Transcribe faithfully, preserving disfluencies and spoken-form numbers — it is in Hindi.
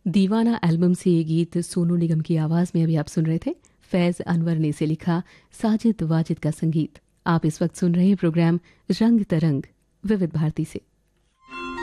दीवाना एल्बम से ये गीत सोनू निगम की आवाज में अभी आप सुन रहे थे। फैज अनवर ने इसे लिखा, साजिद वाजिद का संगीत। आप इस वक्त सुन रहे हैं प्रोग्राम रंग तरंग विविध भारती से।